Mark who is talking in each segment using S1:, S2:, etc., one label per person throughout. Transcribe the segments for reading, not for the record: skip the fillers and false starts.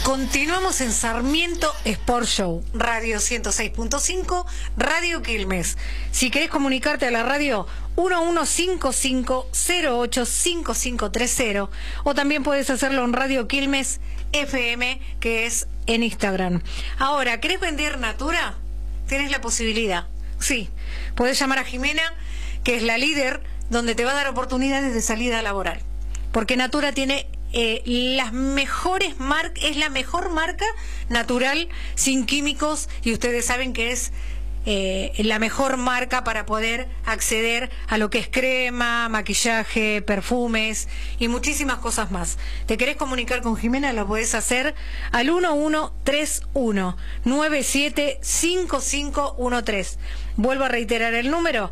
S1: Continuamos en Sarmiento Sport Show, Radio 106.5, Radio Quilmes. Si querés comunicarte a la radio, 1155-085530, o también puedes hacerlo en Radio Quilmes FM, que es en Instagram. Ahora, ¿querés vender Natura? Tenés la posibilidad. Sí, podés llamar a Jimena, que es la líder, donde te va a dar oportunidades de salida laboral. Porque Natura tiene las mejores marcas, es la mejor marca natural, sin químicos, y ustedes saben que es la mejor marca para poder acceder a lo que es crema, maquillaje, perfumes y muchísimas cosas más. ¿Te querés comunicar con Jimena? Lo podés hacer al 1131-975513. Vuelvo a reiterar el número,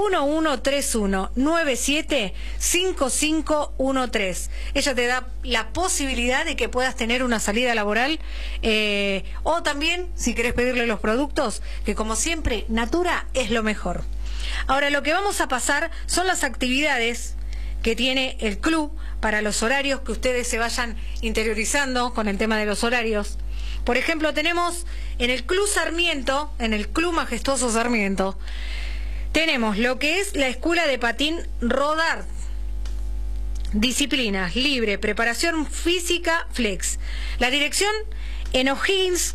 S1: 1131-975513. Ella te da la posibilidad de que puedas tener una salida laboral, o también, si querés pedirle los productos, que como siempre, Natura es lo mejor. Ahora, lo que vamos a pasar son las actividades que tiene el club para los horarios, que ustedes se vayan interiorizando con el tema de los horarios. Por ejemplo, tenemos en el Club Sarmiento, en el Club Majestuoso Sarmiento, tenemos lo que es la escuela de patín rodar. Disciplinas, libre, preparación física, flex. La dirección en O'Higgins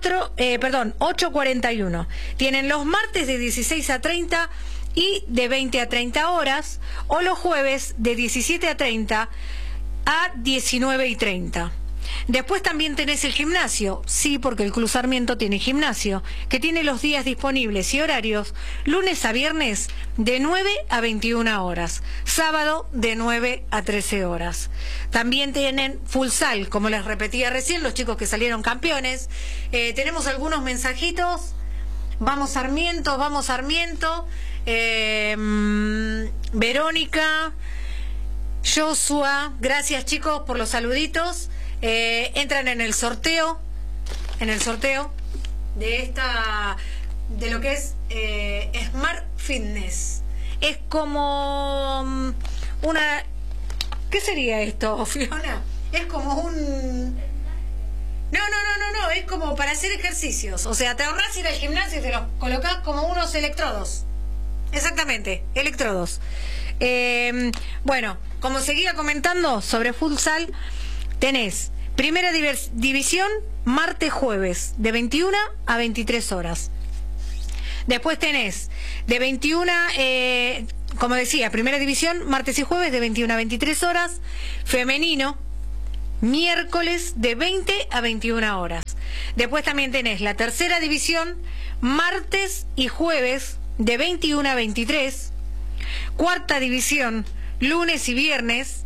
S1: 841. Tienen los martes de 16 a 30 y de 20 a 30 horas, o los jueves de 17 a 30 a 19 y 30. Después también tenés el gimnasio, sí, porque el Club Sarmiento tiene gimnasio, que tiene los días disponibles y horarios, lunes a viernes de 9 a 21 horas, sábado de 9 a 13 horas. También tienen futsal, como les repetía recién, los chicos que salieron campeones. Tenemos algunos mensajitos. Vamos Sarmiento, vamos Sarmiento. Verónica, Joshua, gracias chicos por los saluditos. Entran en el sorteo de lo que es Smart Fitness. Es como una, ¿qué sería esto, Fiona? Es como un, no, es como para hacer ejercicios. O sea, te ahorrás ir al gimnasio y te los colocás como unos electrodos. Exactamente, electrodos. Bueno, como seguía comentando sobre futsal, tenés primera división martes jueves de 21 a 23 horas. Después tenés de 21, como decía, primera división martes y jueves de 21 a 23 horas. Femenino, miércoles de 20 a 21 horas. Después también tenés la tercera división martes y jueves de 21 a 23. Cuarta división lunes y viernes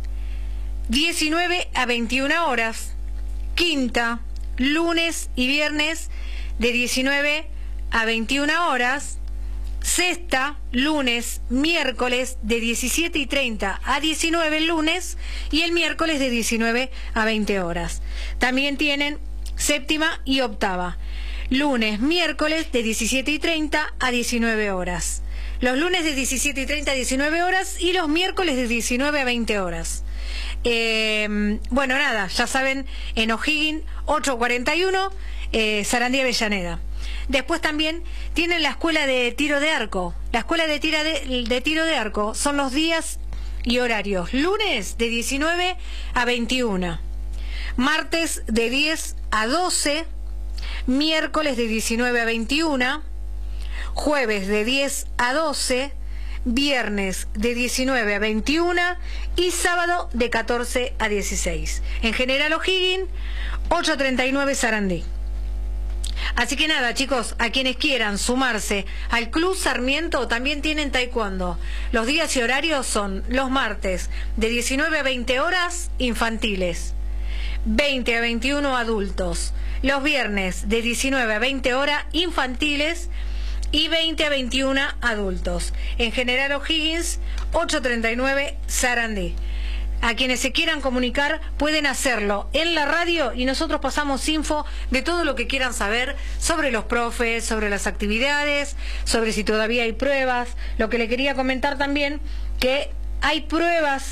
S1: 19 a 21 horas. Quinta, lunes y viernes de 19 a 21 horas. Sexta, lunes, miércoles de 17 y 30 a 19 el lunes, y el miércoles de 19 a 20 horas. También tienen séptima y octava, lunes, miércoles de 17 y 30 a 19 horas. Los lunes de 17 y 30 a 19 horas y los miércoles de 19 a 20 horas. Bueno, nada, ya saben, en O'Higgins 841, Sarandí Avellaneda. Después también tienen la escuela de tiro de arco. La escuela de tiro de arco son los días y horarios: lunes de 19 a 21, martes de 10 a 12, miércoles de 19 a 21, jueves de 10 a 12, viernes de 19 a 21 y sábado de 14 a 16. En General O'Higgins 839 Sarandí. Así que nada, chicos, a quienes quieran sumarse al Club Sarmiento, también tienen taekwondo. Los días y horarios son los martes de 19 a 20 horas infantiles, 20 a 21 adultos, los viernes de 19 a 20 horas infantiles y 20 a 21 adultos. En General O'Higgins 839 Sarandí. A quienes se quieran comunicar pueden hacerlo en la radio y nosotros pasamos info de todo lo que quieran saber sobre los profes, sobre las actividades, sobre si todavía hay pruebas. Lo que le quería comentar también, que hay pruebas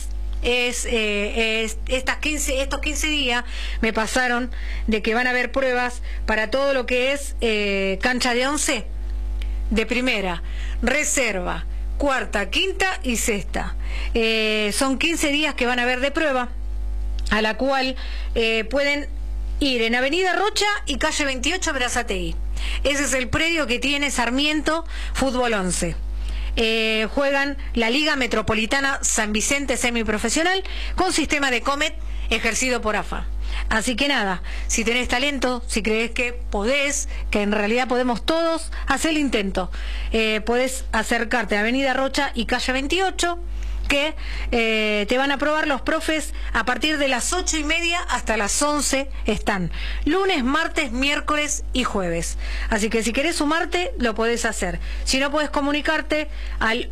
S1: es estos 15 días me pasaron de que van a haber pruebas para todo lo que es cancha de 11 de primera, reserva, cuarta, quinta y sexta. Son 15 días que van a haber de prueba, a la cual pueden ir en Avenida Rocha y calle 28 Berazategui. Ese es el predio que tiene Sarmiento Fútbol 11. Juegan la Liga Metropolitana San Vicente Semiprofesional con sistema de Comet ejercido por AFA. Así que nada, si tenés talento, si crees que podés, que en realidad podemos todos, hacer el intento. Podés acercarte a Avenida Rocha y calle 28, que te van a probar los profes a partir de las 8:30 hasta las 11 están. Lunes, martes, miércoles y jueves. Así que si querés sumarte, lo podés hacer. Si no, podés comunicarte al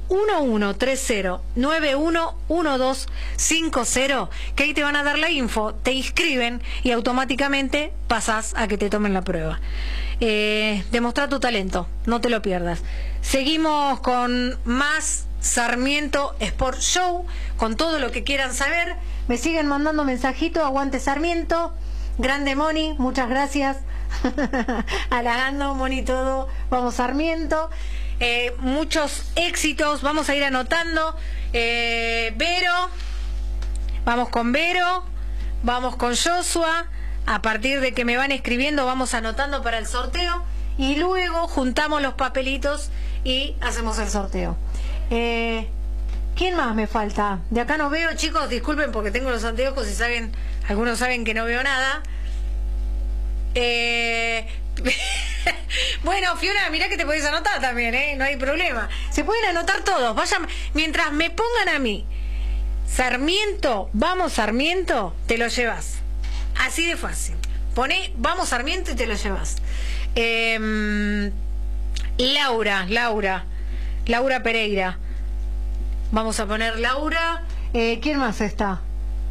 S1: 1130-911250, que ahí te van a dar la info, te inscriben y automáticamente pasás a que te tomen la prueba. Demostrar tu talento, no te lo pierdas. Seguimos con más Sarmiento Sport Show, con todo lo que quieran saber. Me siguen mandando mensajitos. Aguante Sarmiento, grande Moni, muchas gracias. Halagando, Moni, todo. Vamos Sarmiento, muchos éxitos. Vamos a ir anotando. Vero, vamos con Vero, vamos con Joshua. A partir de que me van escribiendo, vamos anotando para el sorteo y luego juntamos los papelitos y hacemos el sorteo. ¿Quién más me falta? De acá no veo, chicos, disculpen porque tengo los anteojos y saben, algunos saben que no veo nada. Bueno, Fiona, mirá que te podés anotar también, no hay problema. Se pueden anotar todos, vayan, mientras me pongan a mí Sarmiento, vamos Sarmiento, te lo llevas. Así de fácil. Poné vamos Sarmiento y te lo llevas. Laura Pereira. Vamos a poner Laura. ¿Quién más está?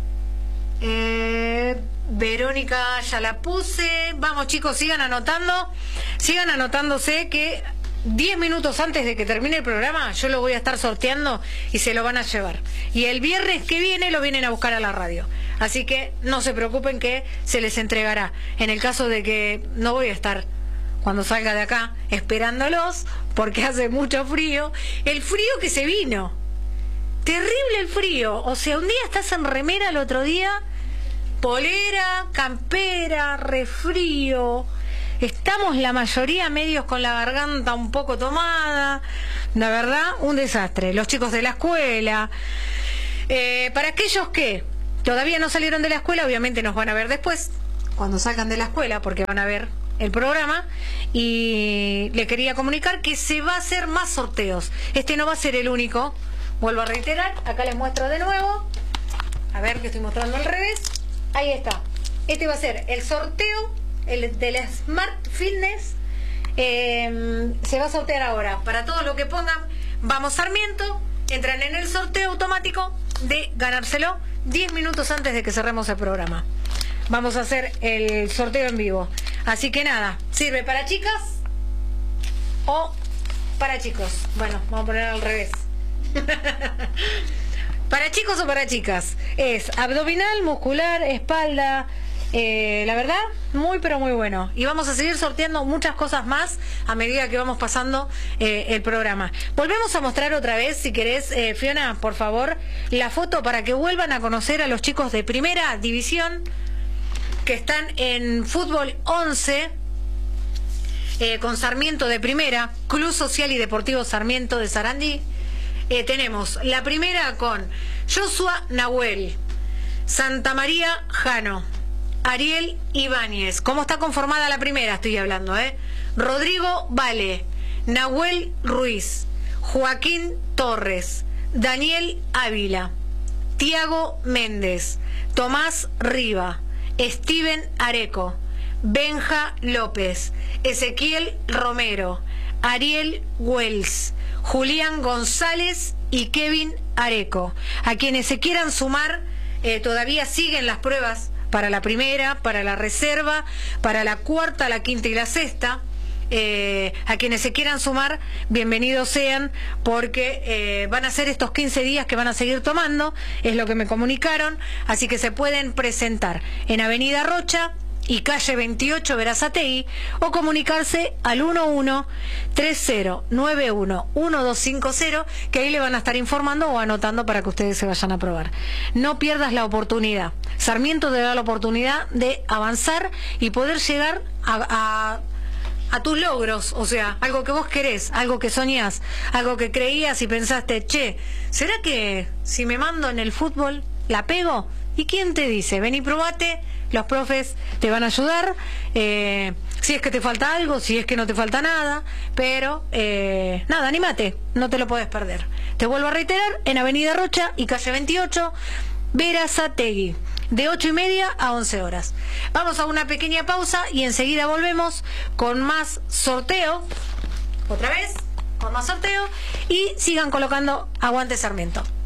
S1: Verónica, ya la puse. Vamos, chicos, sigan anotando. Sigan anotándose que 10 minutos antes de que termine el programa yo lo voy a estar sorteando y se lo van a llevar. Y el viernes que viene lo vienen a buscar a la radio. Así que no se preocupen que se les entregará. En el caso de que no voy a estar cuando salga de acá esperándolos porque hace mucho frío. El frío que se vino. Terrible el frío. O sea, un día estás en remera, el otro día polera, campera, resfrío. Estamos la mayoría medios con la garganta un poco tomada. La verdad, un desastre. Los chicos de la escuela. Para aquellos que todavía no salieron de la escuela, obviamente nos van a ver después, cuando salgan de la escuela, porque van a ver el programa. Y le quería comunicar que se va a hacer más sorteos. Este no va a ser el único. Vuelvo a reiterar, acá les muestro de nuevo. A ver, que estoy mostrando al revés. Ahí está. Este va a ser el sorteo, el del Smart Fitness. Se va a sortear ahora. Para todos los que pongan vamos Sarmiento, entran en el sorteo automático de ganárselo 10 minutos antes de que cerremos el programa. Vamos a hacer el sorteo en vivo. Así que nada, ¿sirve para chicas o para chicos? Bueno, vamos a poner al revés. ¿Para chicos o para chicas? Es abdominal, muscular, espalda. La verdad, muy pero muy bueno. Y vamos a seguir sorteando muchas cosas más a medida que vamos pasando el programa. Volvemos a mostrar otra vez, si querés, Fiona, por favor, la foto para que vuelvan a conocer a los chicos de primera división que están en fútbol 11 con Sarmiento de primera, Club Social y Deportivo Sarmiento de Sarandí. Tenemos la primera con Joshua Nahuel, Santa María Jano, Ariel Ibáñez. ¿Cómo está conformada la primera? Estoy hablando, Rodrigo Vale, Nahuel Ruiz, Joaquín Torres, Daniel Ávila, Tiago Méndez, Tomás Riva, Steven Areco, Benja López, Ezequiel Romero, Ariel Wells, Julián González y Kevin Areco. A quienes se quieran sumar, todavía siguen las pruebas para la primera, para la reserva, para la cuarta, la quinta y la sexta. a quienes se quieran sumar, bienvenidos sean, porque van a ser estos 15 días que van a seguir tomando, es lo que me comunicaron, así que se pueden presentar en Avenida Rocha y calle 28 Berazategui, o comunicarse al 11-3091-1250, que ahí le van a estar informando o anotando para que ustedes se vayan a probar. No pierdas la oportunidad. Sarmiento te da la oportunidad de avanzar y poder llegar a tus logros, o sea, algo que vos querés, algo que soñás, algo que creías y pensaste, che, ¿será que si me mando en el fútbol la pego? ¿Y quién te dice? Ven y probate, los profes te van a ayudar, si es que te falta algo, si es que no te falta nada, pero nada, anímate, no te lo puedes perder. Te vuelvo a reiterar, en Avenida Rocha y calle 28, Berazategui, de 8:30 a 11 horas. Vamos a una pequeña pausa y enseguida volvemos con más sorteo, otra vez, con más sorteo, y sigan colocando Aguante Sarmiento.